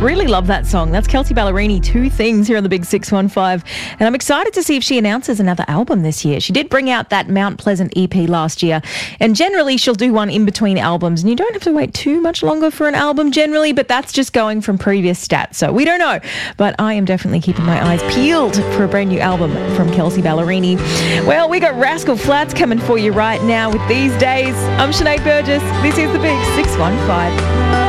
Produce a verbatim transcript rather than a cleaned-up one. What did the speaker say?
Really love that song. That's Kelsey Ballerini, Two Things, here on the Big six one five. And I'm excited to see if she announces another album this year. She did bring out that Mount Pleasant E P last year. And generally, she'll do one in between albums. And you don't have to wait too much longer for an album generally, but that's just going from previous stats. So we don't know. But I am definitely keeping my eyes peeled for a brand new album from Kelsey Ballerini. Well, we got Rascal Flatts coming for you right now with These Days. I'm Sinead Burgess. This is the Big six one five.